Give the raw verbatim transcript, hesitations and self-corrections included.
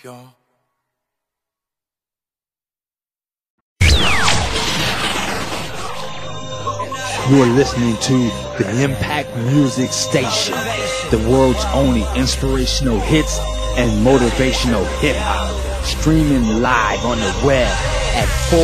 y'all. You're listening to the Impact Music Station, the world's only inspirational hits and motivational hip-hop, streaming live on the web at four